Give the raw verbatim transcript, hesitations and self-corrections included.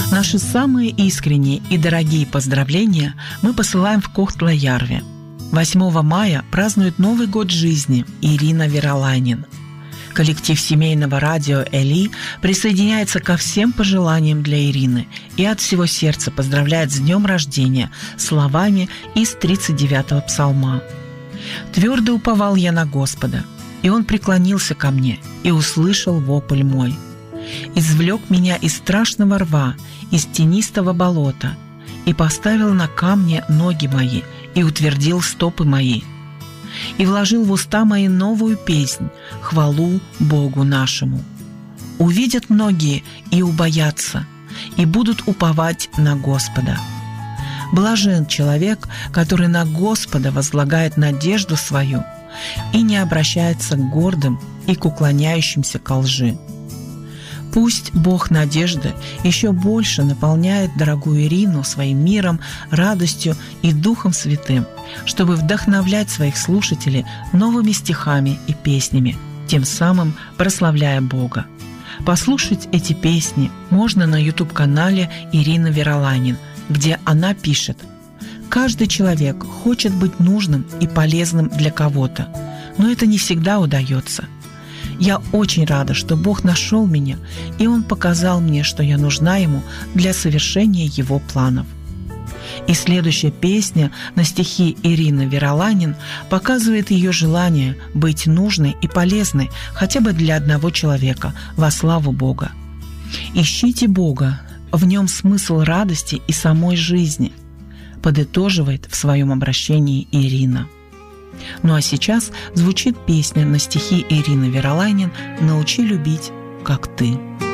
Наши самые искренние и дорогие поздравления мы посылаем в Кохтла-Ярве. восьмого мая празднует Новый год жизни Ирина Веролайнин. Коллектив семейного радио «Эли» присоединяется ко всем пожеланиям для Ирины и от всего сердца поздравляет с днем рождения словами из тридцать девятого псалма. «Твердо уповал я на Господа, и Он преклонился ко мне и услышал вопль мой. Извлек меня из страшного рва, из тенистого болота, и поставил на камне ноги мои, и утвердил стопы мои, и вложил в уста мои новую песнь, хвалу Богу нашему. Увидят многие и убоятся, и будут уповать на Господа. Блажен человек, который на Господа возлагает надежду свою и не обращается к гордым и к уклоняющимся ко лжи». Пусть Бог надежды еще больше наполняет дорогую Ирину своим миром, радостью и Духом Святым, чтобы вдохновлять своих слушателей новыми стихами и песнями, тем самым прославляя Бога. Послушать эти песни можно на ютуб-канале Ирины Веролайнин, где она пишет: «Каждый человек хочет быть нужным и полезным для кого-то, но это не всегда удается. Я очень рада, что Бог нашел меня, и Он показал мне, что я нужна Ему для совершения Его планов». И следующая песня на стихи Ирины Веролайнин показывает ее желание быть нужной и полезной хотя бы для одного человека во славу Бога. «Ищите Бога, в Нем смысл радости и самой жизни», подытоживает в своем обращении Ирина. Ну а сейчас звучит песня на стихи Ирины Веролайнин «Научи любить, как ты».